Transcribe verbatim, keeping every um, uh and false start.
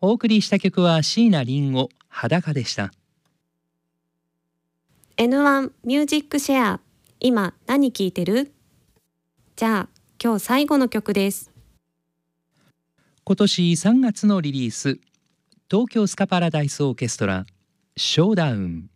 お送りした曲は椎名林檎裸でした。 エヌワン ミュージックシェア、今何聴いてる？じゃあ今日最後の曲です。 今年さんがつのリリース、東京スカパラダイスオーケストラショーダウン。